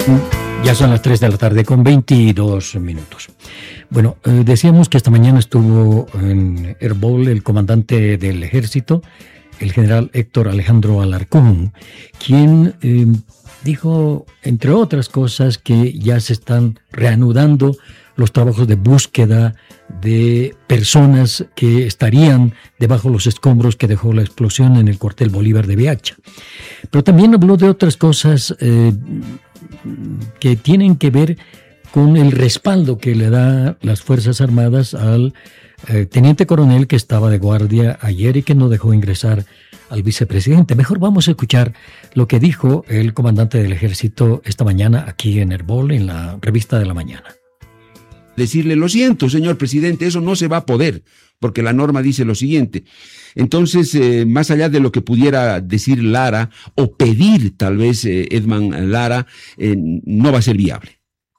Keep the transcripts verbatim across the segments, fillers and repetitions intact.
Ya son las tres de la tarde con veintidós minutos. Bueno, eh, decíamos que esta mañana estuvo en Herbol el comandante del ejército, el general Héctor Alejandro Alarcón, quien eh, dijo, entre otras cosas, que ya se están reanudando los trabajos de búsqueda de personas que estarían debajo de los escombros que dejó la explosión en el cuartel Bolívar de Viacha. Pero también habló de otras cosas eh, que tienen que ver con el respaldo que le da las Fuerzas Armadas al eh, teniente coronel que estaba de guardia ayer y que no dejó ingresar al vicepresidente. Mejor vamos a escuchar lo que dijo el comandante del ejército esta mañana aquí en Herbol, en la revista de la mañana. Decirle, lo siento, señor presidente, eso no se va a poder, porque la norma dice lo siguiente. Entonces, eh, más allá de lo que pudiera decir Lara, o pedir tal vez eh, Edman Lara, eh, no va a ser viable.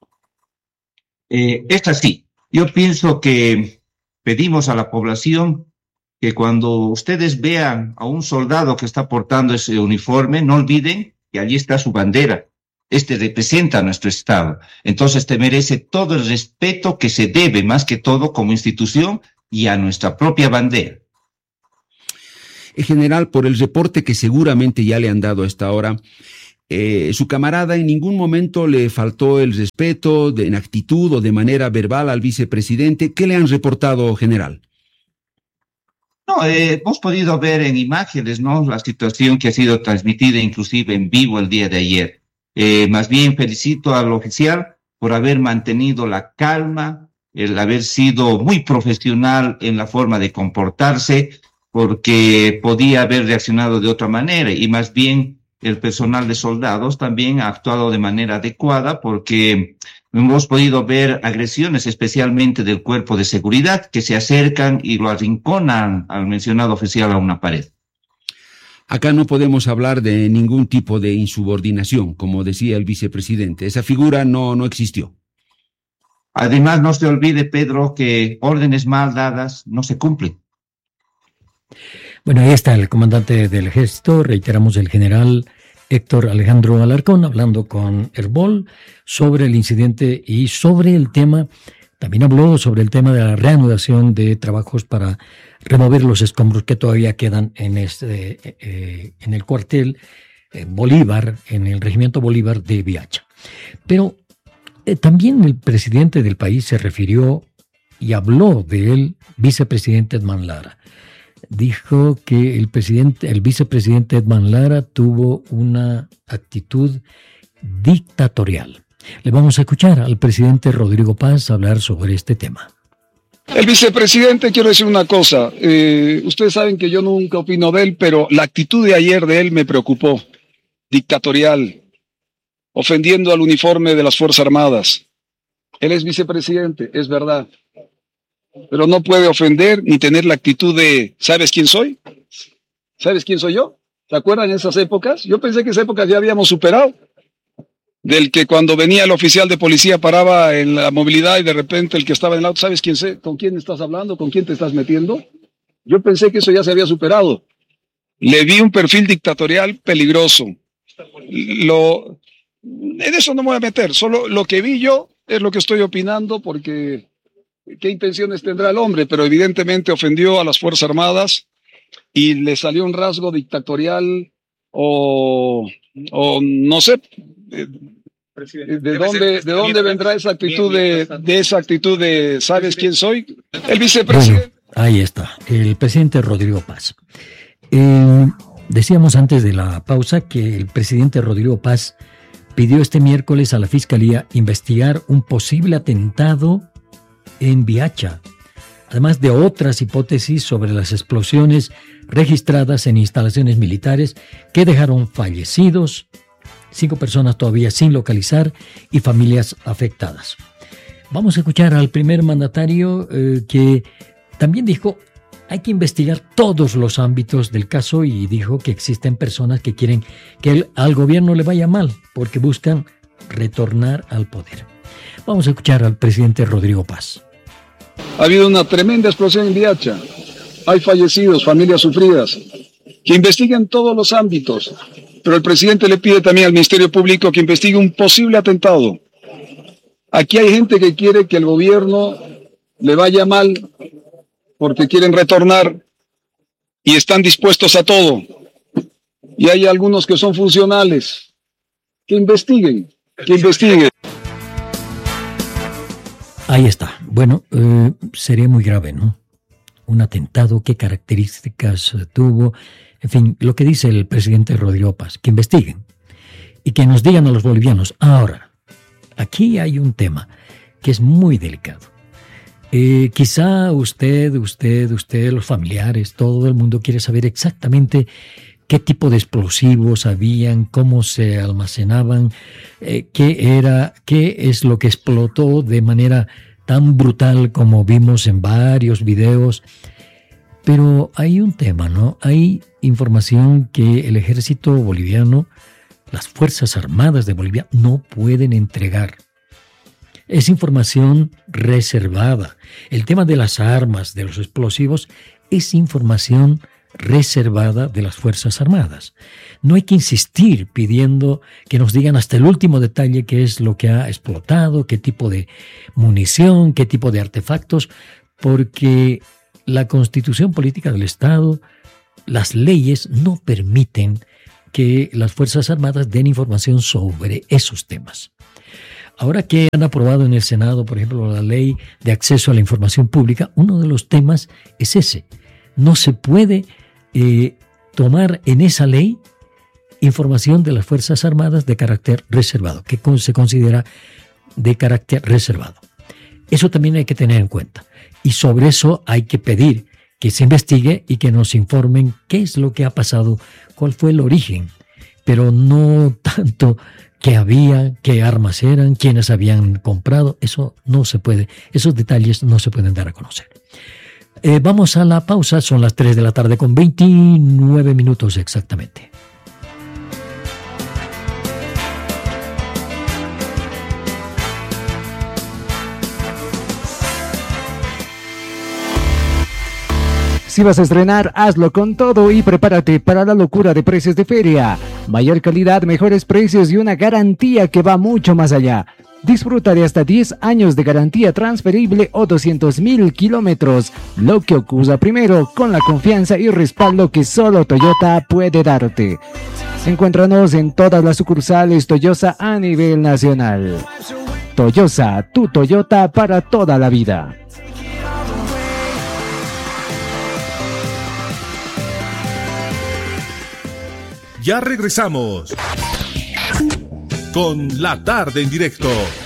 Eh, es así. Yo pienso que pedimos a la población que cuando ustedes vean a un soldado que está portando ese uniforme, no olviden que allí está su bandera. Este representa a nuestro Estado. Entonces te merece todo el respeto que se debe, más que todo, como institución y a nuestra propia bandera. En general, por el reporte que seguramente ya le han dado a esta hora, eh, su camarada en ningún momento le faltó el respeto de, en actitud o de manera verbal al vicepresidente. ¿Qué le han reportado, general? No, eh, hemos podido ver en imágenes, ¿no?, la situación que ha sido transmitida inclusive en vivo el día de ayer. Eh, más bien felicito al oficial por haber mantenido la calma, el haber sido muy profesional en la forma de comportarse, porque podía haber reaccionado de otra manera, y más bien el personal de soldados también ha actuado de manera adecuada, porque hemos podido ver agresiones, especialmente del cuerpo de seguridad, que se acercan y lo arrinconan al mencionado oficial a una pared. Acá no podemos hablar de ningún tipo de insubordinación, como decía el vicepresidente. Esa figura no, no existió. Además, no se olvide, Pedro, que órdenes mal dadas no se cumplen. Bueno, ahí está el comandante del ejército, reiteramos, el general Héctor Alejandro Alarcón, hablando con Herbol sobre el incidente y sobre el tema. También habló sobre el tema de la reanudación de trabajos para remover los escombros que todavía quedan en, este, eh, en el cuartel eh, Bolívar, en el regimiento Bolívar de Viacha. Pero eh, también el presidente del país se refirió y habló del vicepresidente Edman Lara. Dijo que el, presidente, el vicepresidente Edman Lara tuvo una actitud dictatorial. Le vamos a escuchar al presidente Rodrigo Paz hablar sobre este tema. El vicepresidente, quiero decir una cosa, eh, ustedes saben que yo nunca opino de él, pero la actitud de ayer de él me preocupó, dictatorial, ofendiendo al uniforme de las Fuerzas Armadas. Él es vicepresidente, es verdad, pero no puede ofender ni tener la actitud de, ¿sabes quién soy? ¿Sabes quién soy yo? ¿Se acuerdan de esas épocas? Yo pensé que esas épocas ya habíamos superado. Del que cuando venía el oficial de policía paraba en la movilidad y de repente el que estaba en el auto, ¿sabes quién sé? ¿Con quién estás hablando? ¿Con quién te estás metiendo? Yo pensé que eso ya se había superado. Le vi un perfil dictatorial peligroso. Lo, en eso no me voy a meter, solo lo que vi yo es lo que estoy opinando, porque qué intenciones tendrá el hombre, pero evidentemente ofendió a las Fuerzas Armadas y le salió un rasgo dictatorial o, o no sé. ¿De dónde, ¿De dónde vendrá esa actitud de, de esa actitud de ¿sabes quién soy? El vicepresidente. Bueno, ahí está, el presidente Rodrigo Paz. Eh, decíamos antes de la pausa que el presidente Rodrigo Paz pidió este miércoles a la Fiscalía investigar un posible atentado en Viacha, además de otras hipótesis sobre las explosiones registradas en instalaciones militares que dejaron fallecidos, cinco personas todavía sin localizar y familias afectadas. Vamos a escuchar al primer mandatario eh, que también dijo hay que investigar todos los ámbitos del caso y dijo que existen personas que quieren que el, al gobierno le vaya mal porque buscan retornar al poder. Vamos a escuchar al presidente Rodrigo Paz. Ha habido una tremenda explosión en Viacha. Hay fallecidos, familias sufridas. Que investiguen todos los ámbitos. Pero el presidente le pide también al Ministerio Público que investigue un posible atentado. Aquí hay gente que quiere que el gobierno le vaya mal porque quieren retornar y están dispuestos a todo. Y hay algunos que son funcionales. Que investiguen, que investiguen. Ahí está. Bueno, eh, sería muy grave, ¿no? Un atentado, qué características tuvo. En fin, lo que dice el presidente Rodrigo Paz, que investiguen y que nos digan a los bolivianos. Ahora, aquí hay un tema que es muy delicado. Eh, quizá usted, usted, usted, los familiares, todo el mundo quiere saber exactamente qué tipo de explosivos habían, cómo se almacenaban, eh, qué era, qué es lo que explotó de manera tan brutal como vimos en varios videos. Pero hay un tema, ¿no? Hay información que el ejército boliviano, las Fuerzas Armadas de Bolivia, no pueden entregar. Es información reservada. El tema de las armas, de los explosivos, es información reservada de las Fuerzas Armadas. No hay que insistir pidiendo que nos digan hasta el último detalle qué es lo que ha explotado, qué tipo de munición, qué tipo de artefactos, porque la Constitución Política del Estado, las leyes no permiten que las Fuerzas Armadas den información sobre esos temas. Ahora que han aprobado en el Senado, por ejemplo, la ley de acceso a la información pública, uno de los temas es ese. No se puede eh, tomar en esa ley información de las Fuerzas Armadas de carácter reservado, que se considera de carácter reservado. Eso también hay que tener en cuenta. Y sobre eso hay que pedir que se investigue y que nos informen qué es lo que ha pasado, cuál fue el origen, pero no tanto qué había, qué armas eran, quiénes habían comprado. Eso no se puede, esos detalles no se pueden dar a conocer. Eh, vamos a la pausa, son las tres de la tarde con veintinueve minutos exactamente. Si vas a estrenar, hazlo con todo y prepárate para la locura de precios de feria. Mayor calidad, mejores precios y una garantía que va mucho más allá. Disfruta de hasta diez años de garantía transferible o doscientos mil kilómetros. Lo que ocurra primero, con la confianza y respaldo que solo Toyota puede darte. Encuéntranos en todas las sucursales Toyota a nivel nacional. Toyota, tu Toyota para toda la vida. Ya regresamos con La Tarde en Directo